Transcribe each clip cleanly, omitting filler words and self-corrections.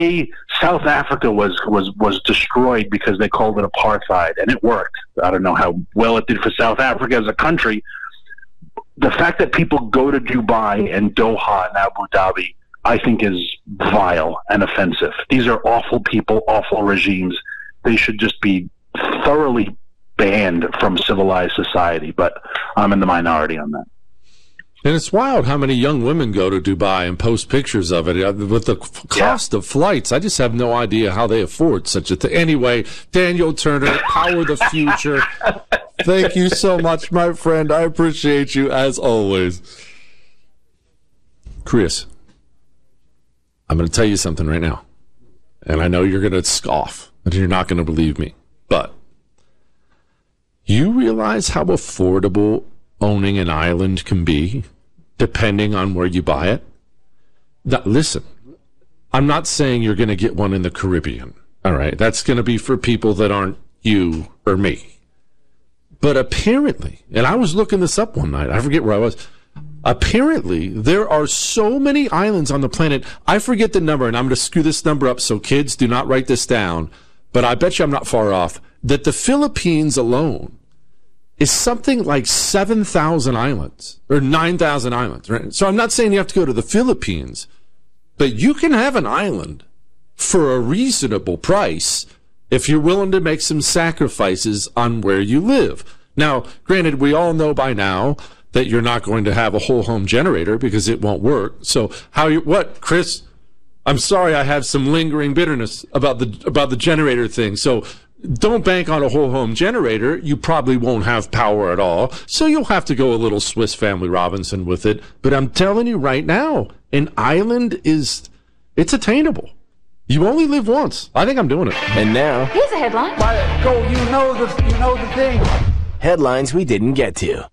South Africa was destroyed because they called it apartheid, and it worked. I don't know how well it did for South Africa as a country. The fact that people go to Dubai and Doha and Abu Dhabi, I think, is vile and offensive. These are awful people, awful regimes. They should just be thoroughly banned from civilized society, but I'm in the minority on that. And it's wild how many young women go to Dubai and post pictures of it. With the cost of flights, I just have no idea how they afford such a thing. Anyway, Daniel Turner, Power the Future. Thank you so much, my friend. I appreciate you as always. Chris, I'm going to tell you something right now. And I know you're going to scoff, and you're not going to believe me. But you realize how affordable owning an island can be, depending on where you buy it? Now, listen, I'm not saying you're going to get one in the Caribbean. All right, that's going to be for people that aren't you or me. But apparently, and I was looking this up one night, I forget where I was. Apparently, there are so many islands on the planet. I forget the number, and I'm going to screw this number up, so kids, do not write this down. But I bet you I'm not far off, that the Philippines alone is something like 7,000 islands or 9,000 islands, right? So I'm not saying you have to go to the Philippines, but you can have an island for a reasonable price if you're willing to make some sacrifices on where you live. Now, granted, we all know by now that you're not going to have a whole home generator because it won't work. So what, Chris? I'm sorry, I have some lingering bitterness about the generator thing. So don't bank on a whole home generator. You probably won't have power at all. So you'll have to go a little Swiss Family Robinson with it. But I'm telling you right now, an island it's attainable. You only live once. I think I'm doing it. And now, here's a headline. Go, you know the thing. Headlines we didn't get to.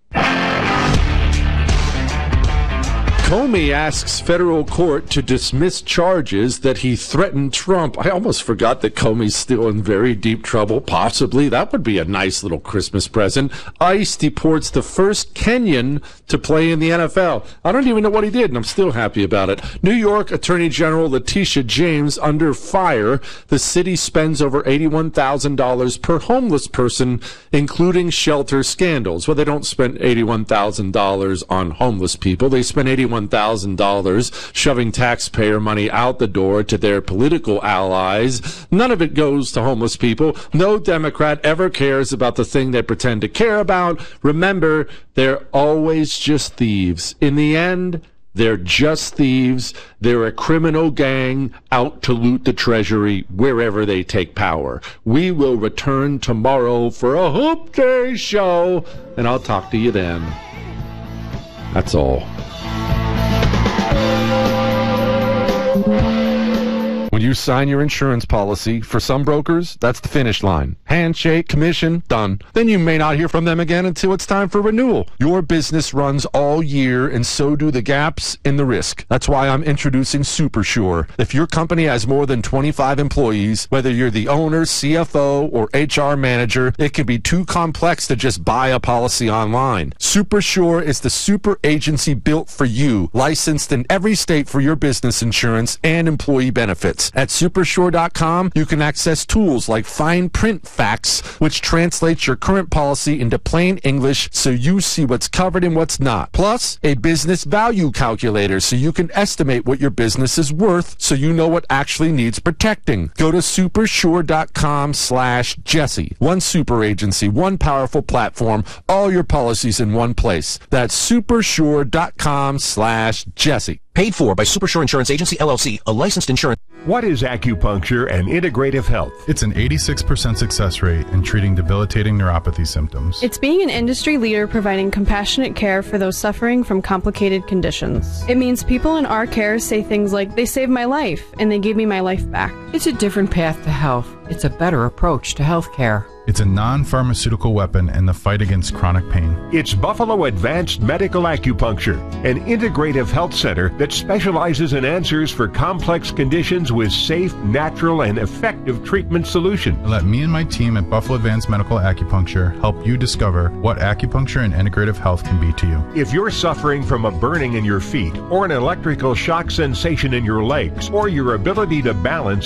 Comey asks federal court to dismiss charges that he threatened Trump. I almost forgot that Comey's still in very deep trouble. Possibly. That would be a nice little Christmas present. ICE deports the first Kenyan to play in the NFL. I don't even know what he did, and I'm still happy about it. New York Attorney General Letitia James under fire. The city spends over $81,000 per homeless person, including shelter scandals. Well, they don't spend $81,000 on homeless people. They spend $81,000 shoving taxpayer money out the door to their political allies. None of it goes to homeless people. No Democrat ever cares about the thing they pretend to care about. Remember, they're always just thieves. In the end, they're just thieves. They're a criminal gang out to loot the treasury wherever they take power. We will return tomorrow for a Hoop Day show, and I'll talk to you then. That's all. When you sign your insurance policy, for some brokers, that's the finish line. Handshake, commission, done. Then you may not hear from them again until it's time for renewal. Your business runs all year, and so do the gaps in the risk. That's why I'm introducing SuperSure. If your company has more than 25 employees, whether you're the owner, CFO, or HR manager, it can be too complex to just buy a policy online. SuperSure is the super agency built for you, licensed in every state for your business insurance and employee benefits. At Supersure.com, you can access tools like Fine Print Facts, which translates your current policy into plain English so you see what's covered and what's not. Plus, a business value calculator so you can estimate what your business is worth so you know what actually needs protecting. Go to Supersure.com/Jesse. One super agency, one powerful platform, all your policies in one place. That's Supersure.com/Jesse. Paid for by Supersure Insurance Agency, LLC, a licensed insurance. What is acupuncture and integrative health? It's an 86% success rate in treating debilitating neuropathy symptoms. It's being an industry leader providing compassionate care for those suffering from complicated conditions. It means people in our care say things like, they saved my life and they gave me my life back. It's a different path to health. It's a better approach to health care. It's a non-pharmaceutical weapon in the fight against chronic pain. It's Buffalo Advanced Medical Acupuncture, an integrative health center that specializes in answers for complex conditions with safe, natural, and effective treatment solutions. Let me and my team at Buffalo Advanced Medical Acupuncture help you discover what acupuncture and integrative health can be to you. If you're suffering from a burning in your feet or an electrical shock sensation in your legs or your ability to balance